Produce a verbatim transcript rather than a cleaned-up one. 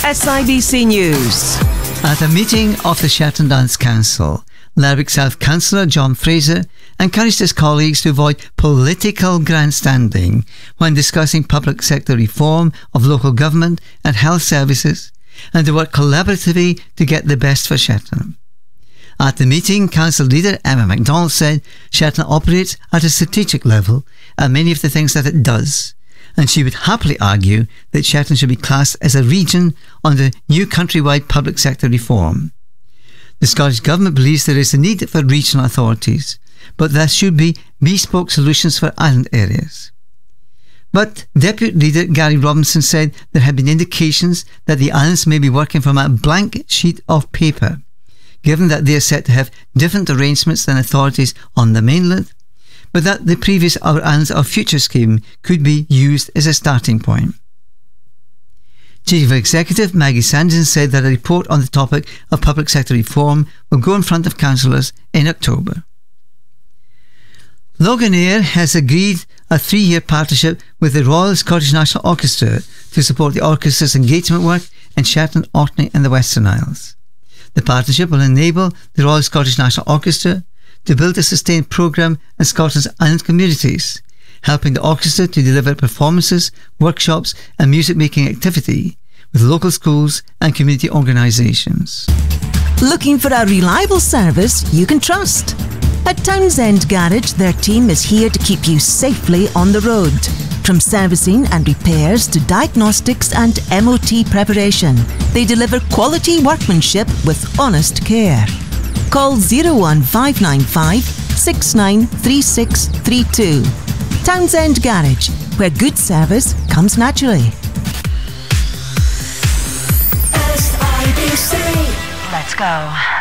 S I B C News. At a meeting of the Shetland Dance Council, Lerwick South Councillor John Fraser encouraged his colleagues to avoid political grandstanding when discussing public sector reform of local government and health services, and to work collaboratively to get the best for Shetland. At the meeting, Council leader Emma MacDonald said Shetland operates at a strategic level at many of the things that it does, and she would happily argue that Shetland should be classed as a region under new countrywide public sector reform. The Scottish Government believes there is a need for regional authorities, but there should be bespoke solutions for island areas. But Deputy Leader Gary Robinson said there had been indications that the islands may be working from a blank sheet of paper, given that they are set to have different arrangements than authorities on the mainland, but that the previous Our Islands of Future scheme could be used as a starting point. Chief Executive Maggie Sanderson said that a report on the topic of public sector reform will go in front of councillors in October. Loganair has agreed a three-year partnership with the Royal Scottish National Orchestra to support the orchestra's engagement work in Shetland, Orkney and the Western Isles. The partnership will enable the Royal Scottish National Orchestra to build a sustained programme in Scotland's island communities, helping the orchestra to deliver performances, workshops and music-making activity with local schools and community organisations. Looking for a reliable service you can trust? At Townsend Garage, their team is here to keep you safely on the road. From servicing and repairs to diagnostics and M O T preparation, they deliver quality workmanship with honest care. Call zero one five nine five, six nine three six three two. Townsend Garage, where good service comes naturally. S I B C. Let's go.